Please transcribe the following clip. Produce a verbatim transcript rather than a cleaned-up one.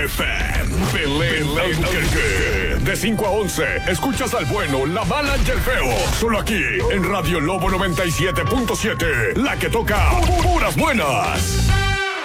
F M. Belén Albuquerque. De cinco a once, escuchas al bueno, la mala y el feo. Solo aquí, en Radio Lobo noventa y siete punto siete. La que toca puras buenas.